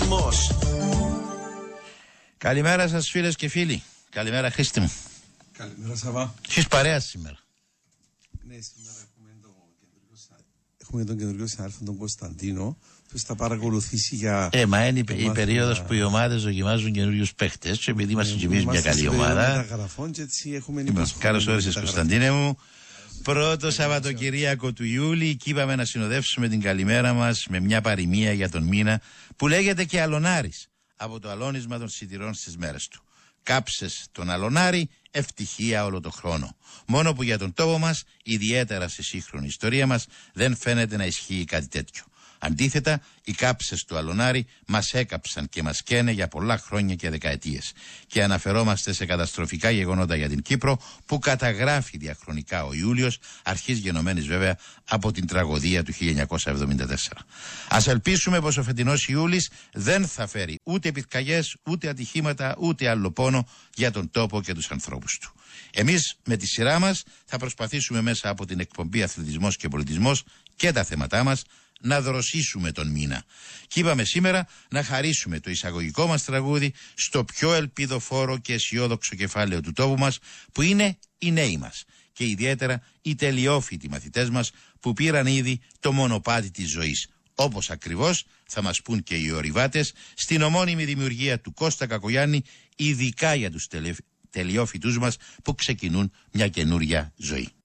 Ρυθμός. Καλημέρα σας φίλες και φίλοι. Καλημέρα Χρήστη μου. Καλημέρα Σαββά. Έχεις παρέα σήμερα. Ναι, σήμερα έχουμε τον κεντρικό συνάδελφο τον Κωνσταντίνο που θα παρακολουθήσει για... Μα είναι η περίοδος που οι ομάδες δοκιμάζουν καινούριους παίχτες και επειδή είμαστε και εμείς μια καλή ομάδα. Καλώς όρισες Κωνσταντίνε μου. Πρώτο Σαββατοκυριακό του Ιούλη και είπαμε να συνοδεύσουμε την καλημέρα μας με μια παροιμία για τον μήνα που λέγεται και Αλωνάρης από το αλώνισμα των σιτηρών στις μέρες του. Κάψες τον Αλωνάρη, ευτυχία όλο το χρόνο. Μόνο που για τον τόπο μας, ιδιαίτερα στη σύγχρονη ιστορία μας, δεν φαίνεται να ισχύει κάτι τέτοιο. Αντίθετα, οι κάψες του Αλωνάρη μας έκαψαν και μας καίνε για πολλά χρόνια και δεκαετίες. Και αναφερόμαστε σε καταστροφικά γεγονότα για την Κύπρο που καταγράφει διαχρονικά ο Ιούλιος, αρχής γενομένης βέβαια από την τραγωδία του 1974. Ας ελπίσουμε πως ο φετινός Ιούλης δεν θα φέρει ούτε πυρκαγιές, ούτε ατυχήματα, ούτε άλλο πόνο για τον τόπο και τους ανθρώπους του. Εμείς με τη σειρά μας θα προσπαθήσουμε μέσα από την εκπομπή Αθλητισμός και Πολιτισμός και τα θέματά μας να δροσίσουμε τον μήνα. Και είπαμε σήμερα να χαρίσουμε το εισαγωγικό μας τραγούδι στο πιο ελπιδοφόρο και αισιόδοξο κεφάλαιο του τόπου μας που είναι οι νέοι μας και ιδιαίτερα οι τελειόφοιτοι μαθητές μας που πήραν ήδη το μονοπάτι της ζωής. Όπως ακριβώς θα μας πούν και οι ορειβάτες στην ομώνυμη δημιουργία του Κώστα Κακογιάννη, ειδικά για τους τελειόφοιτους μας που ξεκινούν μια καινούρια ζωή.